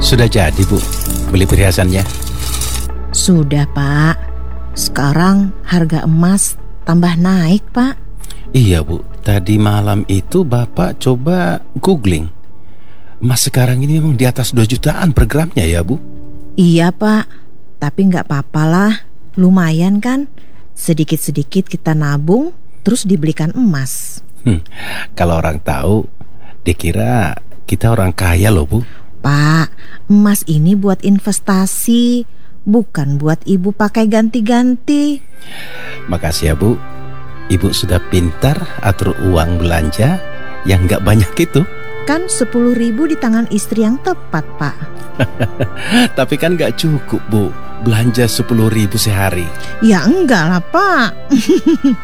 Sudah jadi, Bu, beli perhiasannya? Sudah, Pak. Sekarang harga emas tambah naik, Pak. Iya, Bu. Tadi malam itu Bapak coba googling. Emas sekarang ini memang di atas 2 jutaan per gramnya ya, Bu? Iya, Pak. Tapi nggak apa-apalah. Lumayan kan? Sedikit-sedikit kita nabung, terus dibelikan emas. Kalau orang tahu, dikira kita orang kaya loh, Bu. Pak, emas ini buat investasi, bukan buat ibu pakai ganti-ganti. Makasih ya, Bu. Ibu sudah pintar atur uang belanja yang nggak banyak itu. Kan 10.000 di tangan istri yang tepat, Pak. Tapi kan nggak cukup, Bu. Belanja 10.000 sehari. Ya enggak lah, Pak.